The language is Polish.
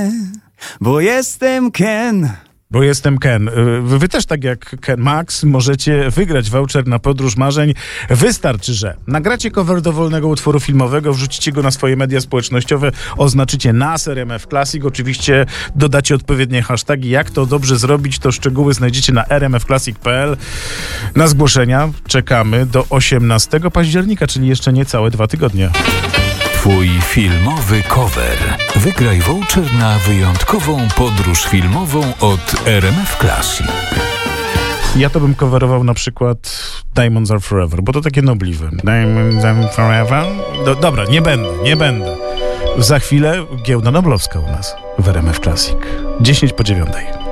Bo jestem Ken. Bo jestem Ken. Wy też tak jak Ken Max możecie wygrać voucher na podróż marzeń. Wystarczy, że nagracie cover dowolnego utworu filmowego, wrzucicie go na swoje media społecznościowe, oznaczycie nas RMF Classic, oczywiście dodacie odpowiednie hasztagi. Jak to dobrze zrobić, to szczegóły znajdziecie na rmfclassic.pl. Na zgłoszenia czekamy do 18 października, czyli jeszcze niecałe 2 tygodnie. Twój filmowy cover. Wygraj voucher na wyjątkową podróż filmową od RMF Classic. Ja to bym coverował na przykład Diamonds Are Forever, bo to takie nobliwe. Diamonds Are Forever? Dobra, nie będę. Za chwilę giełda noblowska u nas w RMF Classic. 10 po 9.